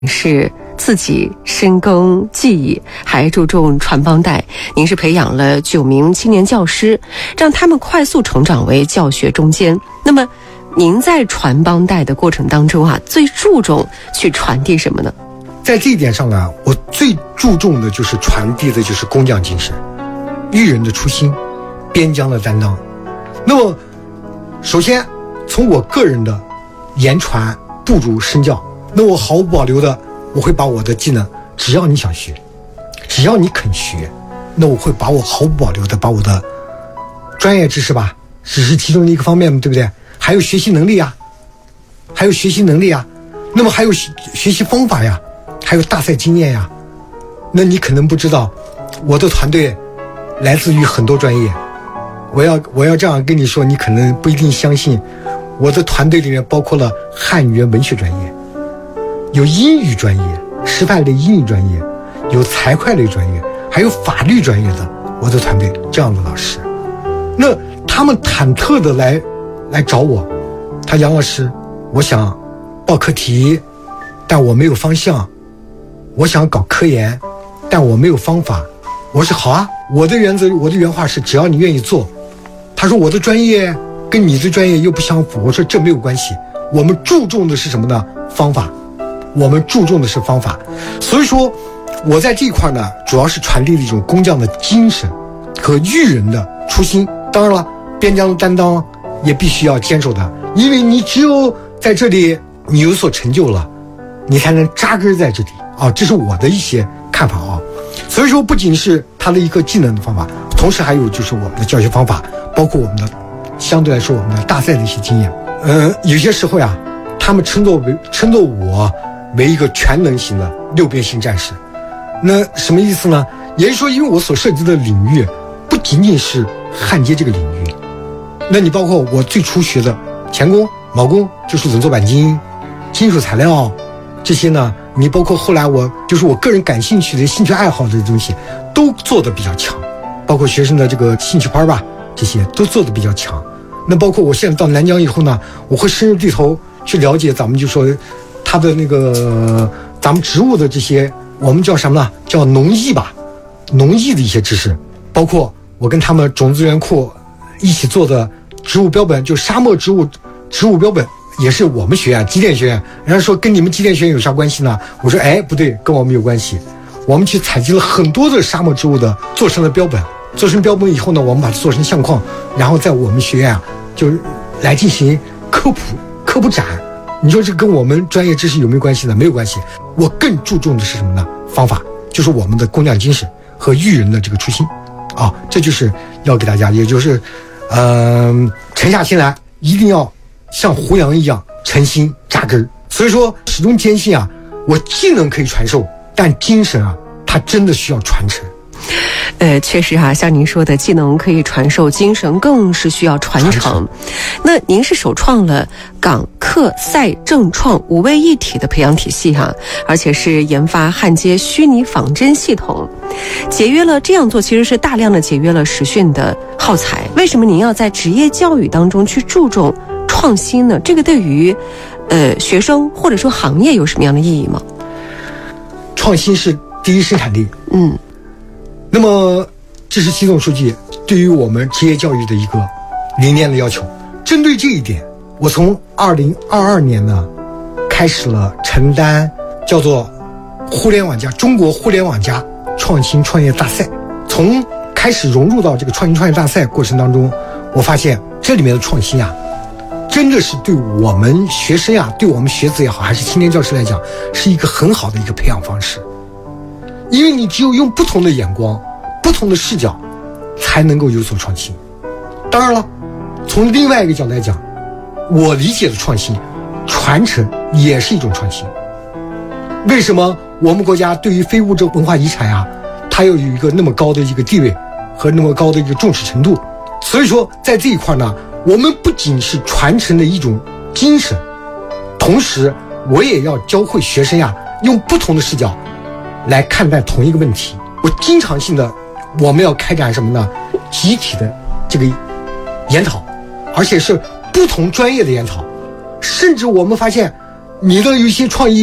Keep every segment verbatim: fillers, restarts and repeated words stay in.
是自己深耕技艺，还注重传帮带。您是培养了九名青年教师，让他们快速成长为教学中坚。那么您在传帮带的过程当中啊，最注重去传递什么呢？ 在这一点上呢，我最注重的就是传递的就是工匠精神，育人的初心，边疆的担当。那么首先从我个人的言传不如身教，那我毫无保留的我会把我的技能，只要你想学，只要你肯学，那我会把我毫无保留的把我的专业知识吧，只是其中的一个方面，对不对？还有学习能力啊，还有学习能力啊，那么还有学学习方法呀，还有大赛经验呀。那你可能不知道，我的团队来自于很多专业。我要我要这样跟你说，你可能不一定相信。我的团队里面包括了汉语言文学专业，有英语专业，师范类英语专业，有财会类专业，还有法律专业的我的团队这样的老师。那他们忐忑的来来找我，他杨老师，我想报课题，但我没有方向，我想搞科研，但我没有方法。我说好啊，我的原则，我的原话是只要你愿意做。他说我的专业跟你的专业又不相符，我说这没有关系，我们注重的是什么呢？方法，我们注重的是方法。所以说我在这一块呢，主要是传递了一种工匠的精神和育人的初心。当然了，边疆的担当也必须要坚守的，因为你只有在这里你有所成就了，你才能扎根在这里啊，这是我的一些看法啊。所以说不仅是他的一个技能的方法，同时还有就是我们的教学方法，包括我们的相对来说我们的大赛的一些经验。呃，有些时候呀，他们称作为称作我为一个全能型的六边形战士。那什么意思呢？也就是说，因为我所涉及的领域不仅仅是焊接这个领域，那你包括我最初学的钳工、铆工，就是轮作钣金、金属材料这些呢，你包括后来我就是我个人感兴趣的兴趣爱好的东西都做得比较强，包括学生的这个兴趣班吧，这些都做得比较强。那包括我现在到南疆以后呢，我会深入地头去了解咱们就说它的那个咱们植物的这些我们叫什么呢？叫农艺吧，农艺的一些知识，包括我跟他们种子园库一起做的植物标本，就沙漠植物植物标本，也是我们学院机电学院。人家说跟你们机电学院有啥关系呢？我说哎，不对，跟我们有关系。我们去采集了很多的沙漠植物的做成了标本，做成标本以后呢，我们把它做成相框，然后在我们学院啊，就来进行科普科普展。你说这跟我们专业知识有没有关系呢？没有关系。我更注重的是什么呢？方法，就是我们的工匠精神和育人的这个初心啊，这就是要给大家，也就是嗯、呃，沉下心来，一定要像胡杨一样诚心扎根。所以说始终坚信啊，我技能可以传授，但精神啊，它真的需要传承。 呃，确实哈、啊，像您说的，技能可以传授，精神更是需要传承。传承那您是首创了港客赛正创五位一体的培养体系哈、啊，而且是研发焊接虚拟仿真系统，节约了这样做其实是大量的节约了实训的耗材。为什么您要在职业教育当中去注重创新呢？这个对于呃学生或者说行业有什么样的意义吗？ 创新是第一生产力。 嗯。 那么这是系统数据对于我们职业教育的一个理念的要求。针对这一点，我从二零二二年呢开始了承担叫做互联网加中国互联网加创新创业大赛。从开始融入到这个创新创业大赛过程当中，我发现这里面的创新啊，真的是对我们学生呀、啊，对我们学子也好，还是青年教师来讲，是一个很好的一个培养方式。因为你只有用不同的眼光、不同的视角，才能够有所创新。当然了，从另外一个角度来讲，我理解的创新、传承也是一种创新。为什么我们国家对于非物质文化遗产啊，它要有一个那么高的一个地位和那么高的一个重视程度？所以说，在这一块呢，我们不仅是传承的一种精神，同时我也要教会学生呀，用不同的视角来看待同一个问题。我经常性的我们要开展什么呢？集体的这个研讨，而且是不同专业的研讨。甚至我们发现你的有一些创意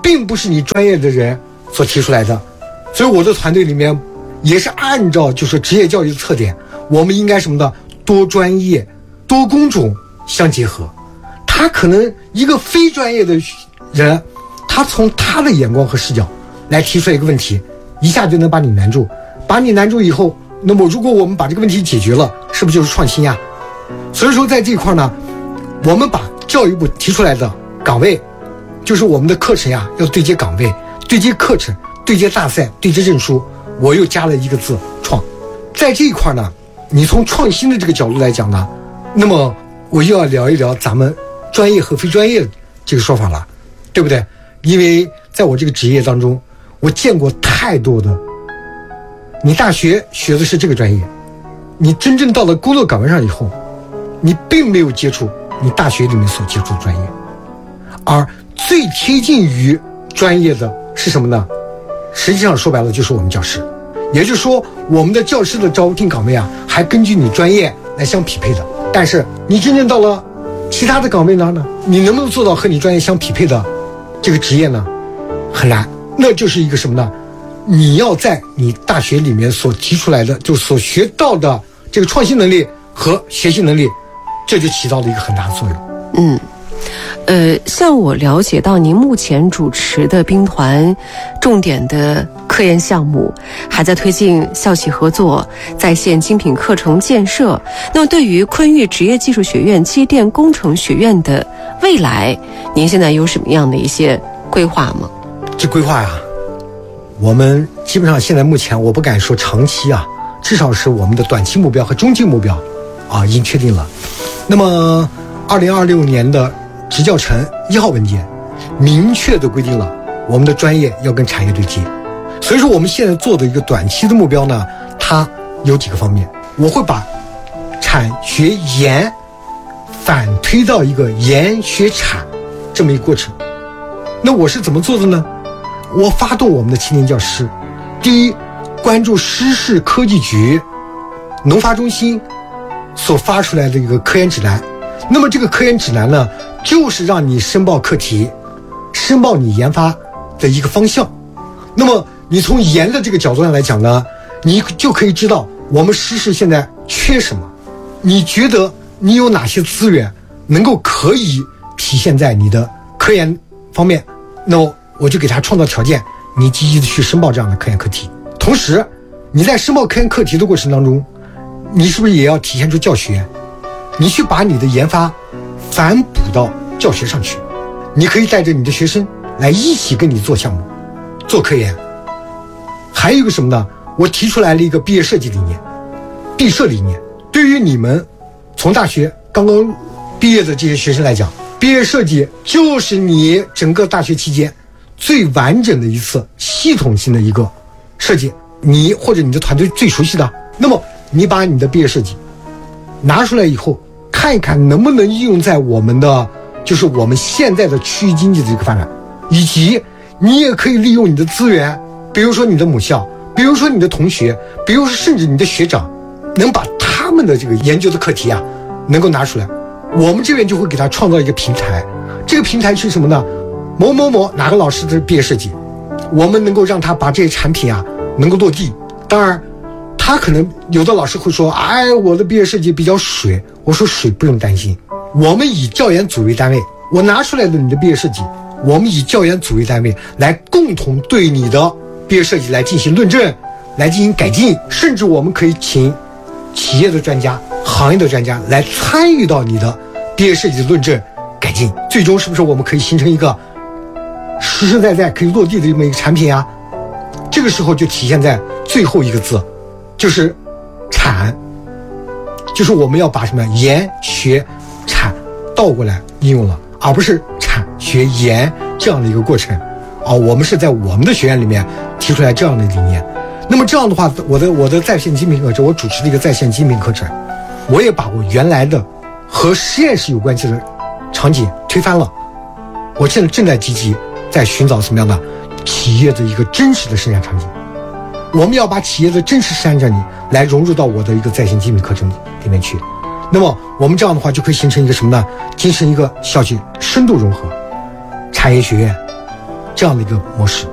并不是你专业的人所提出来的。所以我的团队里面也是按照就是职业教育的特点，我们应该什么的，多专业多工种相结合。他可能一个非专业的人，他从他的眼光和视角来提出来一个问题，一下就能把你难住。把你难住以后，那么如果我们把这个问题解决了，是不是就是创新呀？所以说在这一块呢，我们把教育部提出来的岗位，就是我们的课程呀，要对接岗位，对接课程，对接大赛，对接证书，我又加了一个字创。在这一块呢，你从创新的这个角度来讲呢，那么我又要聊一聊咱们专业和非专业这个说法了，对不对？因为在我这个职业当中，我见过太多的，你大学学的是这个专业，你真正到了工作岗位上以后，你并没有接触你大学里面所接触的专业，而最贴近于专业的是什么呢？实际上说白了就是我们教师。也就是说，我们的教师的招聘岗位啊，还根据你专业来相匹配的。但是你真正到了其他的岗位呢，你能不能做到和你专业相匹配的这个职业呢？很难。那就是一个什么呢？你要在你大学里面所提出来的，就所学到的这个创新能力和学习能力，这就起到了一个很大的作用。 嗯。呃，像我了解到您目前主持的兵团重点的科研项目，还在推进校企合作、在线精品课程建设。那么对于昆玉职业技术学院机电工程学院的未来，您现在有什么样的一些规划吗？ 这规划呀，我们基本上现在目前我不敢说长期啊，至少是我们的短期目标和中期目标啊已经确定了。那么二零二六年的职教程一号文件明确地规定了我们的专业要跟产业对接，所以说我们现在做的一个短期的目标呢，它有几个方面，我会把产学研反推到一个研学产这么一个过程。那我是怎么做的呢？我发动我们的青年教师，第一，关注师事科技局、农发中心所发出来的一个科研指南。那么这个科研指南呢，就是让你申报课题，申报你研发的一个方向。那么你从研的这个角度上来讲呢，你就可以知道我们师事现在缺什么，你觉得你有哪些资源能够可以体现在你的科研方面，那么我就给他创造条件，你积极的去申报这样的科研课题。同时你在申报科研课题的过程当中，你是不是也要体现出教学？你去把你的研发反哺到教学上去，你可以带着你的学生来一起跟你做项目做科研。还有一个什么呢？我提出来了一个毕业设计理念，毕设理念。对于你们从大学刚刚毕业的这些学生来讲，毕业设计就是你整个大学期间最完整的一次系统性的一个设计，你或者你的团队最熟悉的。那么你把你的毕业设计拿出来以后，看一看能不能应用在我们的就是我们现在的区域经济的一个发展，以及你也可以利用你的资源，比如说你的母校，比如说你的同学，比如说甚至你的学长，能把他们的这个研究的课题啊能够拿出来，我们这边就会给他创造一个平台。这个平台是什么呢？某某某哪个老师的毕业设计，我们能够让他把这些产品啊能够落地。当然他可能有的老师会说，哎，我的毕业设计比较水。我说水不用担心，我们以教研组为单位，我拿出来的你的毕业设计，我们以教研组为单位来共同对你的毕业设计来进行论证，来进行改进，甚至我们可以请企业的专家、行业的专家来参与到你的毕业设计的论证改进，最终是不是我们可以形成一个实实在在可以落地的这么一个产品啊？这个时候就体现在最后一个字，就是产，就是我们要把什么研学产倒过来应用了，而不是产学研这样的一个过程啊。我们是在我们的学院里面提出来这样的理念。那么这样的话，我的我的在线精品课程，我主持了一个在线精品课程，我也把我原来的和实验室有关系的场景推翻了。我现在正在积极在寻找什么样的企业的一个真实的生产场景。我们要把企业的真实生产场景来融入到我的一个在线精品课程里面去。那么我们这样的话就可以形成一个什么呢？形成一个校企深度融合，产业学院、 这样的一个模式。